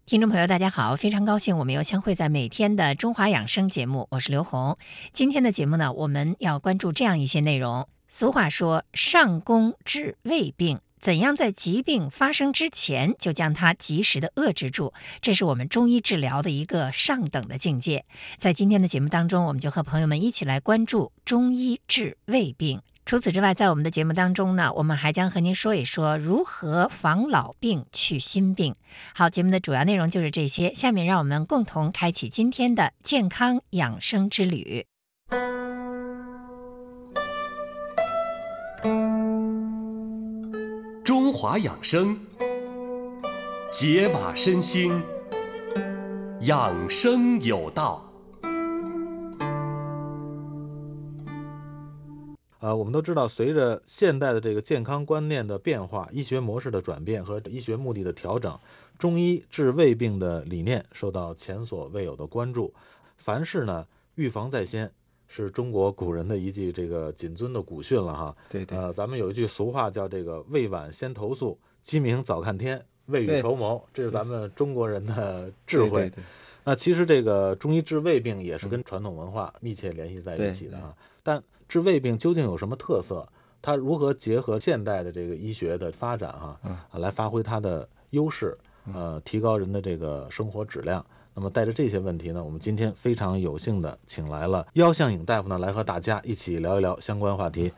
听众朋友大家好，非常高兴我们又相会在每天的中华养生节目，我是刘红。今天的节目呢，我们要关注这样一些内容。俗话说上工治未病，怎样在疾病发生之前就将它及时的遏制住，这是我们中医治疗的一个上等的境界。在今天的节目当中，我们就和朋友们一起来关注中医治胃病。除此之外，在我们的节目当中呢，我们还将和您说一说如何防老病去新病。好，节目的主要内容就是这些，下面让我们共同开启今天的健康养生之旅。 中华养生，解码身心，养生有道。 我们都知道，随着现代的这个健康观念的变化、医学模式的转变和医学目的的调整，中医治胃病的理念受到前所未有的关注。凡事呢，预防在先，是中国古人的一句这个谨遵的古训了哈。 对对。 咱们有一句俗话叫这个未晚先投宿，鸡鸣早看天，未雨绸缪，这是咱们中国人的智慧。 对。 那其实这个中医治胃病也是跟传统文化密切联系在一起的哈。但治胃病究竟有什么特色？它如何结合现代的这个医学的发展来发挥它的优势，提高人的这个生活质量？那么带着这些问题呢，我们今天非常有幸的请来了腰向颖大夫呢，来和大家一起聊一聊相关话题。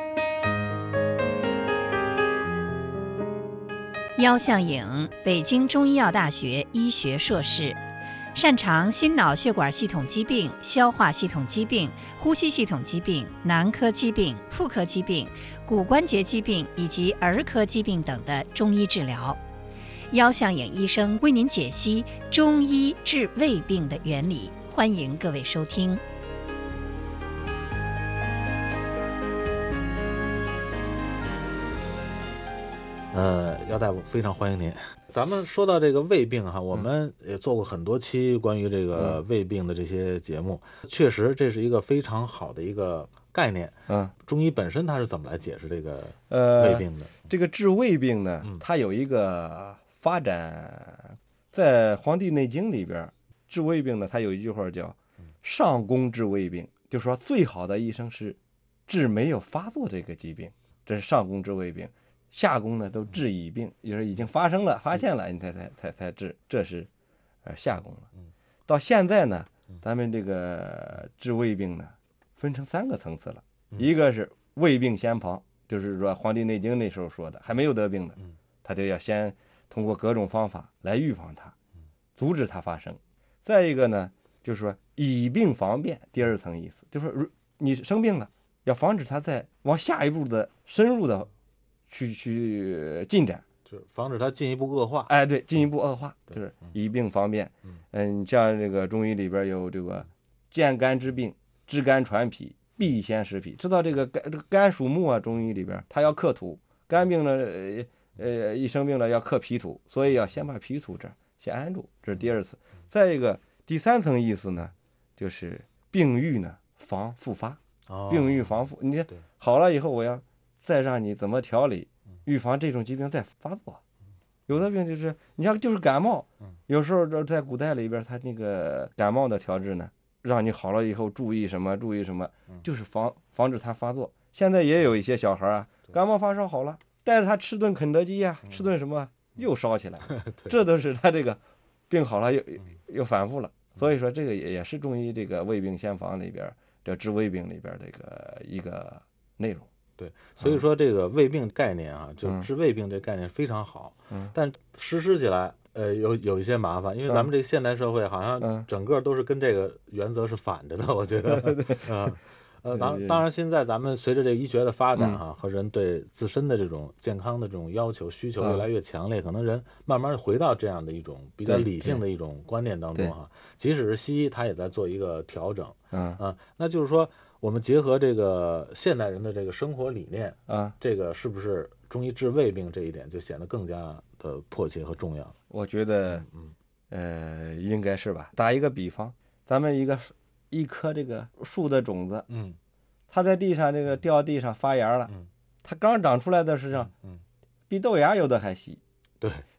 腰向颖，北京中医药大学医学硕士，擅长心脑血管系统疾病、消化系统疾病、呼吸系统疾病、男科疾病、妇科疾病、骨关节疾病以及儿科疾病等的中医治疗。腰向颖医生为您解析中医治胃病的原理，欢迎各位收听。 姚大夫非常欢迎您。咱们说到这个胃病哈，我们也做过很多期关于这个胃病的这些节目，确实这是一个非常好的一个概念。中医本身它是怎么来解释这个胃病的？ 这个治胃病呢，它有一个发展，在《黄帝内经》里边，治胃病呢，它有一句话叫“上工治胃病”，就说最好的医生是治没有发作这个疾病，这是上工治胃病。下工呢都治已病，就是已经发生了、发现了，你才治，这是下工了。到现在呢，咱们这个治胃病呢，分成3个层次了。一个是胃病先防，就是说《黄帝内经》那时候说的，还没有得病的，他就要先通过各种方法来预防它，阻止它发生。再一个呢，就是说以病防变，第2层意思，就是说你生病了，要防止它再往下一步的深入的去进展， 就是防止它进一步恶化。 对，进一步恶化，就是以病防变。像这个中医里边有这个见肝之病，知肝传脾，必先食脾。知道这个肝属木啊，中医里边它要克土，肝病了一生病了要克脾土，所以要先把脾土这儿先安住，这是第2次。再一个第3层意思呢，就是病愈呢防复发，病愈防复。你好了以后，我要再让你怎么调理，预防这种疾病再发作。有的病就是你像就是感冒，有时候在古代里边，他那个感冒的调治呢，让你好了以后注意什么，就是防止它发作。现在也有一些小孩啊，感冒发烧好了，带着他吃顿肯德基呀，吃顿什么又烧起来，这都是他这个病好了又反复了。所以说这个也是中医这个胃病先防里边这治胃病里边这个一个内容。 对，所以说这个胃病概念就治胃病这概念非常好，但实施起来有一些麻烦，因为咱们这个现代社会好像整个都是跟这个原则是反着的，我觉得。当然现在咱们随着这个医学的发展和人对自身的这种健康的这种要求需求越来越强烈，可能人慢慢回到这样的一种比较理性的一种观念当中即使是西医它也在做一个调整。那就是说我们结合这个现代人的这个生活理念这个是不是中医治胃病这一点就显得更加的迫切和重要？ 我觉得应该是吧。打一个比方，咱们一颗这个树的种子，它在地上这个掉地上发芽了，它刚长出来的时候，比豆芽有的还细。 对，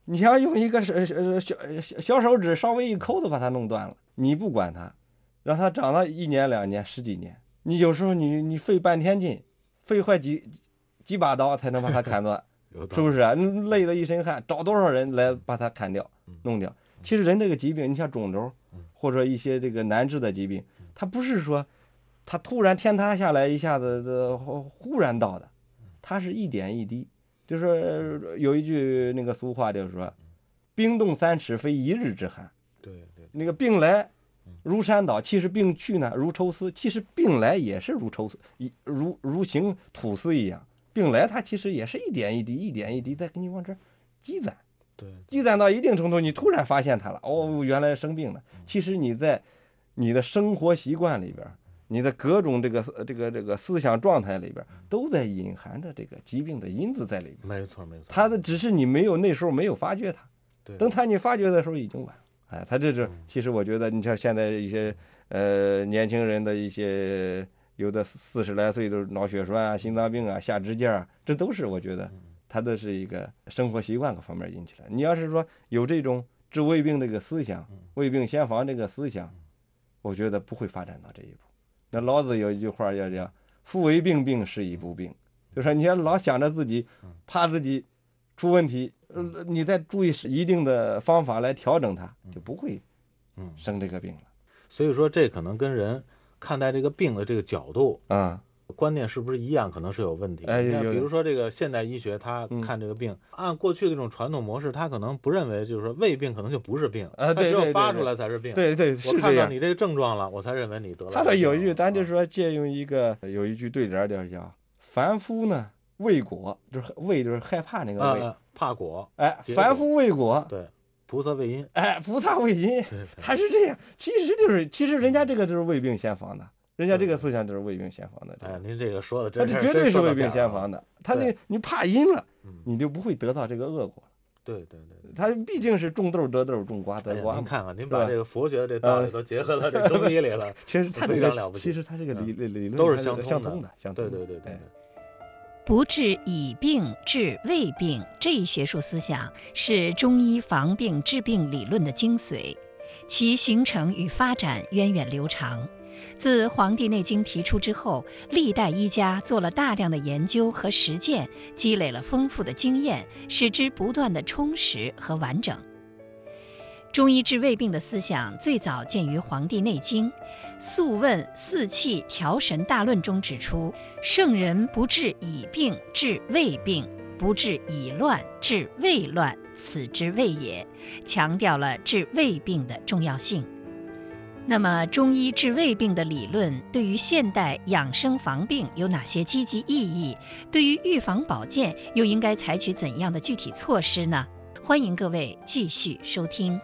你要用一个小手指稍微一抠都把它弄断了，你不管它，让它长到1年2年10几年，你有时候你费半天劲，费坏几把刀才能把它砍断，是不是啊？累得一身汗，找多少人来把它砍掉弄掉？其实人这个疾病，你像肿瘤或者一些这个难治的疾病，它不是说它突然天塌下来一下子忽然到的，它是一点一滴。就是有一句那个俗话，就是说冰冻3尺非一日之寒。 对， 那个病来如山倒，其实病去呢如抽丝。其实病来也是如抽丝，如行吐丝一样。病来它其实也是一点一滴，一点一滴在给你往这积攒。 对， 积攒到一定程度，你突然发现它了，哦，原来生病了。其实你在你的生活习惯里边，你的各种这个思想状态里边，都在隐含着这个疾病的因子在里边。 没错。 它的只是你那时候没有发觉它，等你发觉的时候已经晚了。哎，它这是其实我觉得，你像现在一些年轻人的一些有的40来岁都是脑血栓啊、心脏病啊、下支架啊，这都是我觉得它都是一个生活习惯各方面引起来。你要是说有这种治胃病这个思想，胃病先防这个思想，我觉得不会发展到这一步。那老子有一句话叫“夫为病，病是以不病”，就是说你要老想着自己，怕自己出问题，你再注意一定的方法来调整它，就不会生这个病了。 所以说，这可能跟人看待这个病的这个角度观念是不是一样，可能是有问题。你看，比如说这个现代医学，他看这个病，按过去的这种传统模式，他可能不认为就是说胃病可能就不是病，他只有发出来才是病。 对， 我看到你这个症状了，我才认为你得了。 他有一句，咱就说借用有一句对联叫“凡夫呢畏果”，就是畏就是害怕那个畏， 怕果。 哎，凡夫畏果， 对，菩萨畏因。 哎，菩萨畏因，他是这样。其实人家这个就是胃病先防的。人家这个思想就是胃病先防的。 哎，您这个说的真是， 绝对是胃病先防的。他你怕阴了，你就不会得到这个恶果了。 对， 他毕竟是种豆得豆，种瓜得瓜。 您看看，您把这个佛学的这道理都结合到这中医里了， 其实他非常了不起。 其实他这个理论都是相通的。 对。 不治已病治未病这一学术思想是中医防病治病理论的精髓，其形成与发展源远流长。自《黄帝内经》提出之后，历代医家做了大量的研究和实践，积累了丰富的经验，使之不断的充实和完整。中医治胃病的思想最早见于《黄帝内经·素问四气调神大论》中指出，圣人不治已病治胃病，不治已乱治胃乱，此之谓也，强调了治胃病的重要性。那么，中医治胃病的理论对于现代养生防病有哪些积极意义？对于预防保健又应该采取怎样的具体措施呢？欢迎各位继续收听。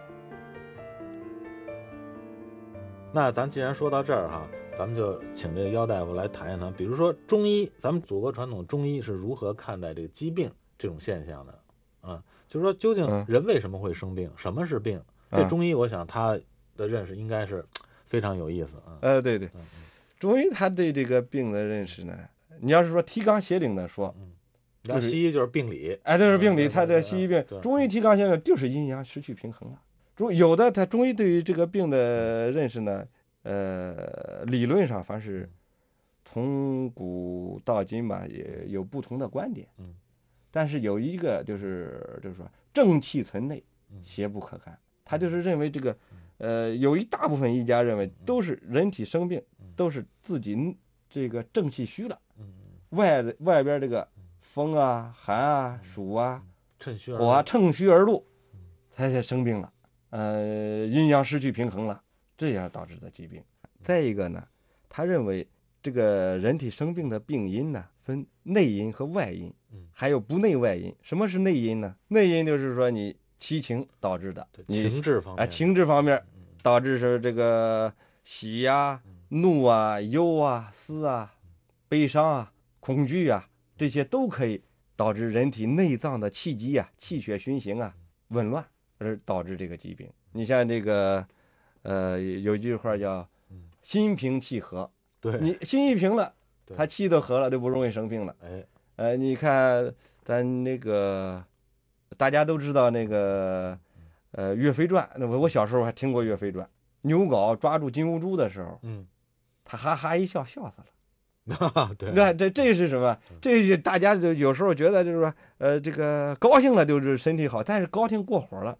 那咱既然说到这儿哈，咱们就请这个姚大夫来谈一谈，比如说中医，咱们祖国传统中医是如何看待这个疾病这种现象的啊？就是说，究竟人为什么会生病？什么是病？这中医，我想他的认识应该是非常有意思啊。 对，中医他对这个病的认识呢，你要是说提纲挈领的说， 西医就是病理， 就是病理，他这西医病，中医提纲挈领就是阴阳失去平衡了。有的他中医对于这个病的认识呢，理论上凡是从古到今吧，也有不同的观点。但是有一个就是说正气存内，邪不可干。他就是认为这个，有一大部分医家认为都是人体生病，都是自己这个正气虚了，外边这个风啊、寒啊、暑啊、火啊趁虚而入，才生病了。阴阳失去平衡了，这样导致的疾病。再一个呢，他认为这个人体生病的病因呢，分内因和外因，还有不内外因。什么是内因呢？内因就是说你七情导致的， 情志方面导致是这个喜啊、怒啊、忧啊、思啊、悲伤啊、恐惧啊，这些都可以导致人体内脏的气机啊、气血循行啊紊乱，而导致这个疾病。你像这个有句话叫心平气和， 对， 你心一平了，他气都和了，就不容易生病了。你看咱那个大家都知道那个《岳飞传》，那我小时候还听过《岳飞传》，牛皋抓住金兀术的时候，他哈哈一笑，笑死了。 对， 你看这是什么？这大家就有时候觉得就是说，这个高兴了就是身体好，但是高兴过火了，